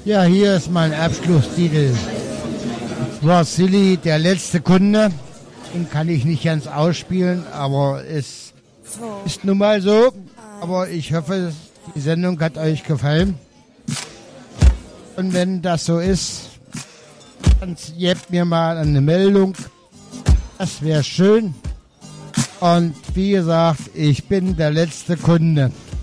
Ja, hier ist mein Abschlusstitel. War Silly, der letzte Kunde. Den kann ich nicht ganz ausspielen, aber es ist nun mal so. Aber ich hoffe, die Sendung hat euch gefallen. Und wenn das so ist, dann gebt mir mal eine Meldung. Das wäre schön. Und wie gesagt, ich bin der letzte Kunde.